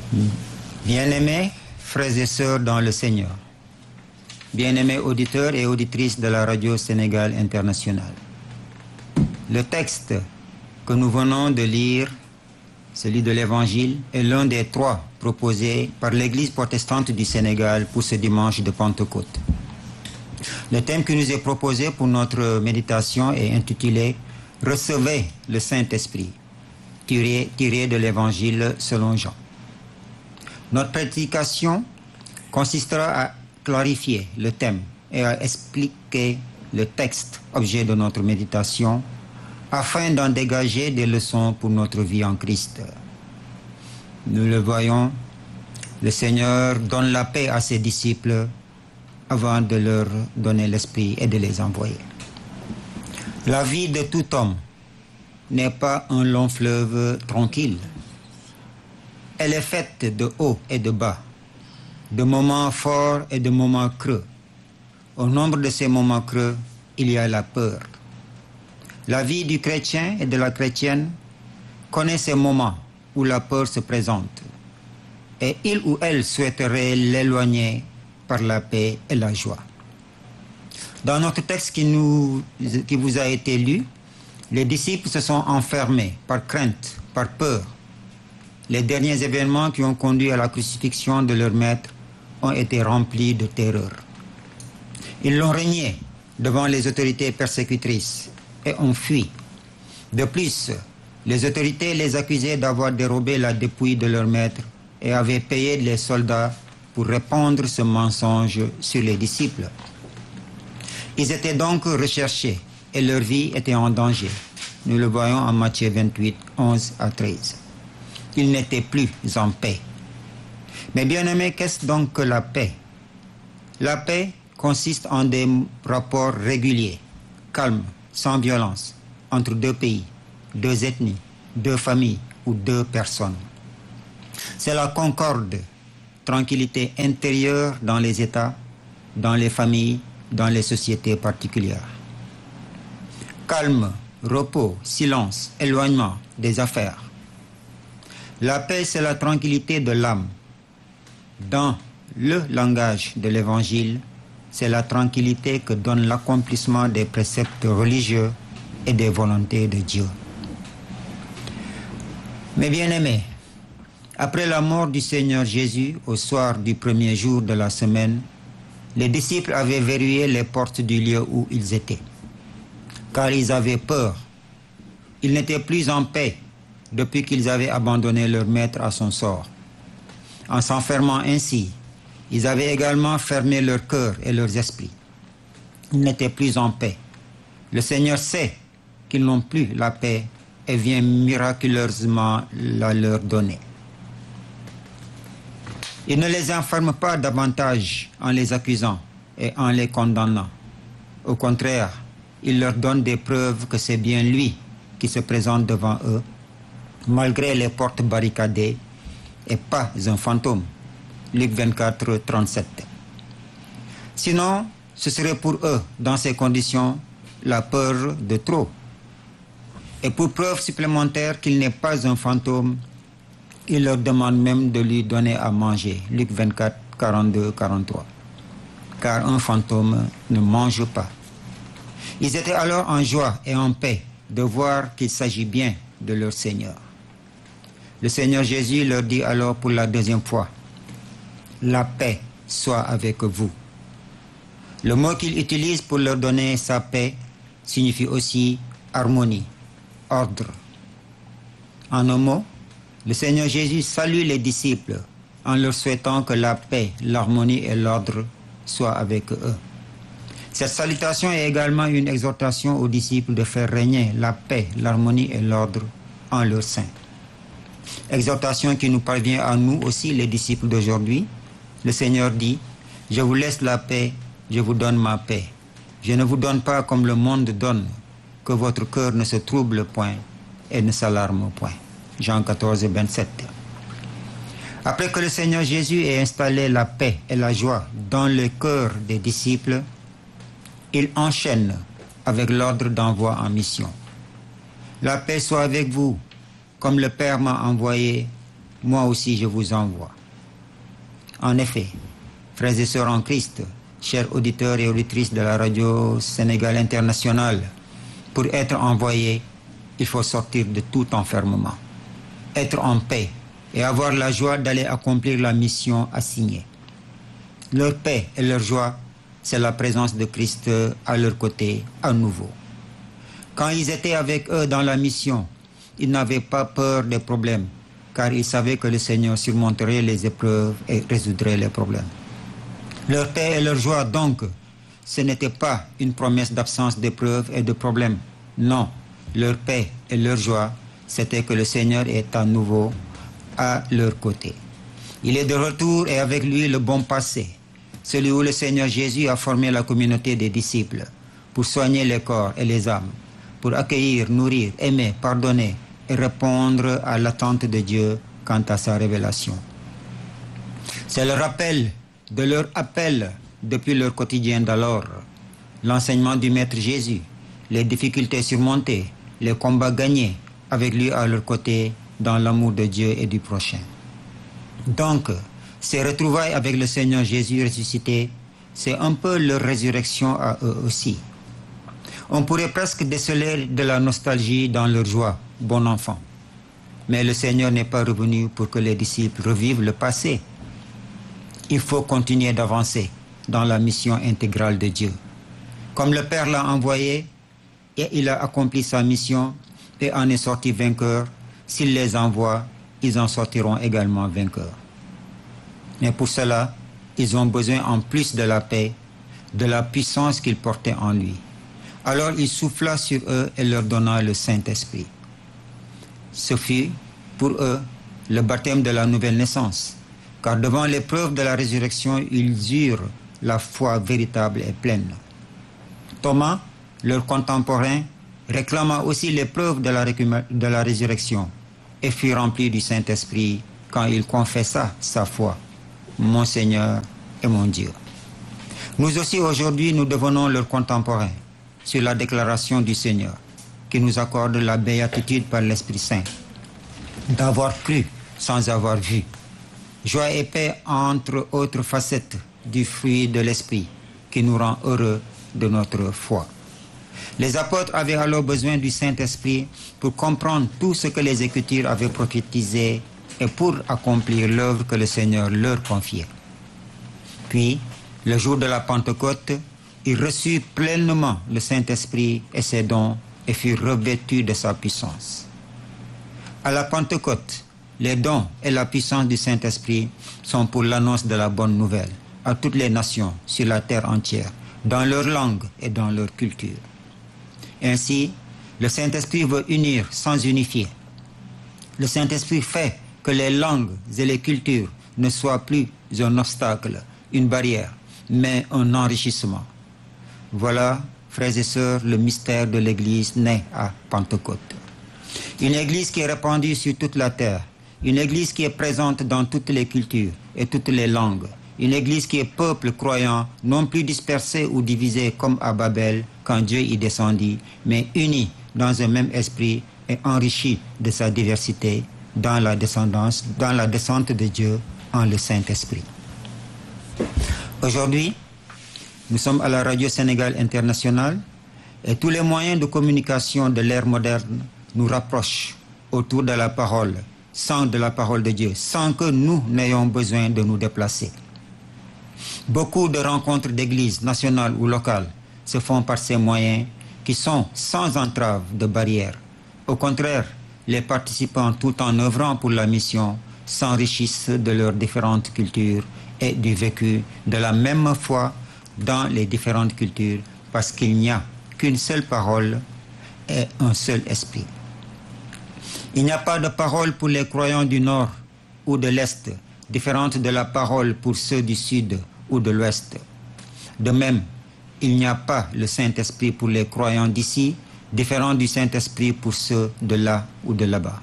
Bien-aimés frères et sœurs dans le Seigneur, bien-aimés auditeurs et auditrices de la radio Sénégal International, le texte que nous venons de lire, celui de l'Évangile, est l'un des 3 proposés par l'Église protestante du Sénégal pour ce dimanche de Pentecôte. Le thème qui nous est proposé pour notre méditation est intitulé « Recevez le Saint-Esprit », tiré de l'Évangile selon Jean. Notre prédication consistera à clarifier le thème et à expliquer le texte, objet de notre méditation, afin d'en dégager des leçons pour notre vie en Christ. Nous le voyons, le Seigneur donne la paix à ses disciples avant de leur donner l'Esprit et de les envoyer. La vie de tout homme n'est pas un long fleuve tranquille. Elle est faite de hauts et de bas, de moments forts et de moments creux. Au nombre de ces moments creux, il y a la peur. La vie du chrétien et de la chrétienne connaît ces moments où la peur se présente et il ou elle souhaiterait l'éloigner par la paix et la joie. Dans notre texte qui vous a été lu, les disciples se sont enfermés par crainte, par peur. Les derniers événements qui ont conduit à la crucifixion de leur maître ont été remplis de terreur. Ils l'ont renié devant les autorités persécutrices et ont fui. De plus, les autorités les accusaient d'avoir dérobé la dépouille de leur maître et avaient payé les soldats pour répandre ce mensonge sur les disciples. Ils étaient donc recherchés et leur vie était en danger. Nous le voyons en Matthieu 28, 11 à 13. Ils n'étaient plus en paix. Mais bien-aimés, qu'est-ce donc que la paix? La paix consiste en des rapports réguliers, calmes, sans violence, entre 2 pays, 2 ethnies, 2 familles ou 2 personnes. C'est la concorde, tranquillité intérieure dans les États, dans les familles, dans les sociétés particulières. Calme, repos, silence, éloignement des affaires. La paix, c'est la tranquillité de l'âme. Dans le langage de l'Évangile, c'est la tranquillité que donne l'accomplissement des préceptes religieux et des volontés de Dieu. Mes bien-aimés, après la mort du Seigneur Jésus, au soir du premier jour de la semaine, les disciples avaient verrouillé les portes du lieu où ils étaient, car ils avaient peur. Ils n'étaient plus en paix depuis qu'ils avaient abandonné leur maître à son sort. En s'enfermant ainsi, ils avaient également fermé leur cœur et leurs esprits. Ils n'étaient plus en paix. Le Seigneur sait qu'ils n'ont plus la paix et vient miraculeusement la leur donner. Il ne les enferme pas davantage en les accusant et en les condamnant. Au contraire, il leur donne des preuves que c'est bien lui qui se présente devant eux, malgré les portes barricadées, et pas un fantôme. Luc 24, 37. Sinon, ce serait pour eux, dans ces conditions, la peur de trop. Et pour preuve supplémentaire qu'il n'est pas un fantôme, il leur demande même de lui donner à manger. Luc 24, 42, 43. Car un fantôme ne mange pas. Ils étaient alors en joie et en paix de voir qu'il s'agit bien de leur Seigneur. Le Seigneur Jésus leur dit alors pour la 2e fois, « La paix soit avec vous ». Le mot qu'il utilise pour leur donner sa paix signifie aussi harmonie, ordre. En un mot, le Seigneur Jésus salue les disciples en leur souhaitant que la paix, l'harmonie et l'ordre soient avec eux. Cette salutation est également une exhortation aux disciples de faire régner la paix, l'harmonie et l'ordre en leur sein. Exhortation qui nous parvient à nous aussi, les disciples d'aujourd'hui. Le Seigneur dit, « Je vous laisse la paix, je vous donne ma paix. Je ne vous donne pas comme le monde donne, que votre cœur ne se trouble point et ne s'alarme point. » Jean 14, 27. Après que le Seigneur Jésus ait installé la paix et la joie dans le cœur des disciples, il enchaîne avec l'ordre d'envoi en mission. La paix soit avec vous, comme le Père m'a envoyé, moi aussi je vous envoie. En effet, frères et sœurs en Christ, chers auditeurs et auditrices de la radio Sénégal Internationale, pour être envoyé, il faut sortir de tout enfermement, être en paix et avoir la joie d'aller accomplir la mission assignée. Leur paix et leur joie, c'est la présence de Christ à leur côté à nouveau. Quand ils étaient avec eux dans la mission, ils n'avaient pas peur des problèmes, car ils savaient que le Seigneur surmonterait les épreuves et résoudrait les problèmes. Leur paix et leur joie, donc, ce n'était pas une promesse d'absence d'épreuves et de problèmes. Non, leur paix et leur joie, c'était que le Seigneur est à nouveau à leur côté. Il est de retour et avec lui le bon passé, celui où le Seigneur Jésus a formé la communauté des disciples pour soigner les corps et les âmes, pour accueillir, nourrir, aimer, pardonner et répondre à l'attente de Dieu quant à sa révélation. C'est le rappel de leur appel depuis leur quotidien d'alors, l'enseignement du Maître Jésus, les difficultés surmontées, les combats gagnés avec lui à leur côté dans l'amour de Dieu et du prochain. Donc, ces retrouvailles avec le Seigneur Jésus ressuscité, c'est un peu leur résurrection à eux aussi. On pourrait presque déceler de la nostalgie dans leur joie, bon enfant. Mais le Seigneur n'est pas revenu pour que les disciples revivent le passé. Il faut continuer d'avancer dans la mission intégrale de Dieu. Comme le Père l'a envoyé, et il a accompli sa mission et en est sorti vainqueur, s'il les envoie, ils en sortiront également vainqueurs. Mais pour cela, ils ont besoin en plus de la paix, de la puissance qu'il portait en lui. Alors il souffla sur eux et leur donna le Saint-Esprit. Ce fut, pour eux, le baptême de la nouvelle naissance, car devant l'épreuve de la résurrection, ils eurent la foi véritable et pleine. Thomas, leur contemporain, réclama aussi l'épreuve de la résurrection et fut rempli du Saint-Esprit quand il confessa sa foi, mon Seigneur et mon Dieu. Nous aussi aujourd'hui, nous devenons leurs contemporains sur la déclaration du Seigneur qui nous accorde la béatitude par l'Esprit Saint, d'avoir cru sans avoir vu. Joie et paix entre autres facettes du fruit de l'Esprit qui nous rend heureux de notre foi. Les apôtres avaient alors besoin du Saint-Esprit pour comprendre tout ce que les Écritures avaient prophétisé et pour accomplir l'œuvre que le Seigneur leur confiait. Puis, le jour de la Pentecôte, ils reçurent pleinement le Saint-Esprit et ses dons et furent revêtus de sa puissance. À la Pentecôte, les dons et la puissance du Saint-Esprit sont pour l'annonce de la bonne nouvelle à toutes les nations sur la terre entière, dans leur langue et dans leur culture. Ainsi, le Saint-Esprit veut unir sans unifier. Le Saint-Esprit fait que les langues et les cultures ne soient plus un obstacle, une barrière, mais un enrichissement. Voilà, frères et sœurs, le mystère de l'Église née à Pentecôte. Une Église qui est répandue sur toute la terre, une Église qui est présente dans toutes les cultures et toutes les langues, une Église qui est peuple croyant, non plus dispersé ou divisé comme à Babel quand Dieu y descendit, mais uni dans un même esprit et enrichi de sa diversité dans la descente de Dieu en le Saint-Esprit. Aujourd'hui, nous sommes à la Radio Sénégal Internationale et tous les moyens de communication de l'ère moderne nous rapprochent autour de la parole, de la parole de Dieu, sans que nous n'ayons besoin de nous déplacer. Beaucoup de rencontres d'églises nationales ou locales se font par ces moyens qui sont sans entrave de barrières. Au contraire, les participants, tout en œuvrant pour la mission, s'enrichissent de leurs différentes cultures et du vécu de la même foi dans les différentes cultures, parce qu'il n'y a qu'une seule parole et un seul esprit. Il n'y a pas de parole pour les croyants du Nord ou de l'Est, différente de la parole pour ceux du Sud ou de l'Ouest. De même, il n'y a pas le Saint-Esprit pour les croyants d'ici, différent du Saint-Esprit pour ceux de là ou de là-bas.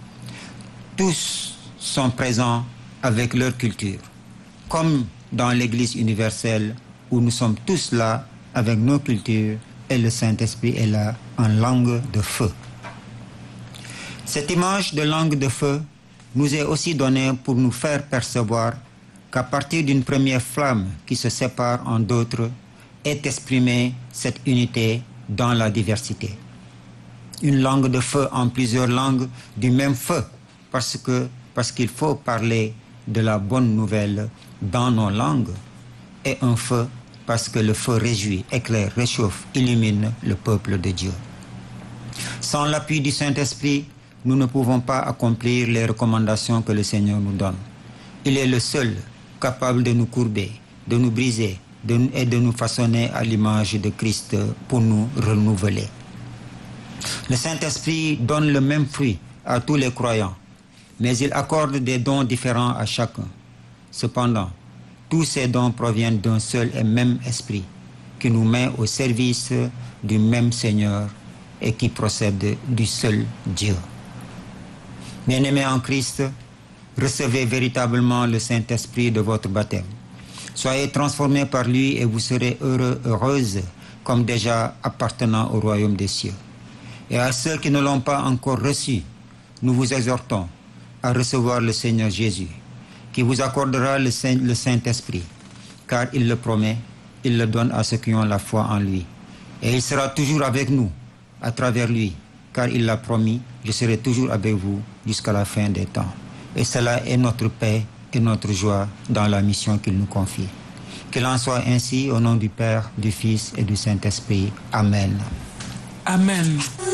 Tous sont présents avec leur culture, comme dans l'Église universelle où nous sommes tous là avec nos cultures et le Saint-Esprit est là en langue de feu. Cette image de langue de feu nous est aussi donné pour nous faire percevoir qu'à partir d'une première flamme qui se sépare en d'autres, est exprimée cette unité dans la diversité. Une langue de feu en plusieurs langues du même feu, parce qu'il faut parler de la bonne nouvelle dans nos langues, et un feu parce que le feu réjouit, éclaire, réchauffe, illumine le peuple de Dieu. Sans l'appui du Saint-Esprit, nous ne pouvons pas accomplir les recommandations que le Seigneur nous donne. Il est le seul capable de nous courber, de nous briser et de nous façonner à l'image de Christ pour nous renouveler. Le Saint-Esprit donne le même fruit à tous les croyants, mais il accorde des dons différents à chacun. Cependant, tous ces dons proviennent d'un seul et même esprit qui nous met au service du même Seigneur et qui procède du seul Dieu. Bien-aimés en Christ, recevez véritablement le Saint-Esprit de votre baptême. Soyez transformés par lui et vous serez heureux, heureuses, comme déjà appartenant au royaume des cieux. Et à ceux qui ne l'ont pas encore reçu, nous vous exhortons à recevoir le Seigneur Jésus, qui vous accordera le Saint-Esprit, car il le promet, il le donne à ceux qui ont la foi en lui. Et il sera toujours avec nous, à travers lui, car il l'a promis, je serai toujours avec vous jusqu'à la fin des temps. Et cela est notre paix et notre joie dans la mission qu'il nous confie. Qu'il en soit ainsi au nom du Père, du Fils et du Saint-Esprit. Amen. Amen.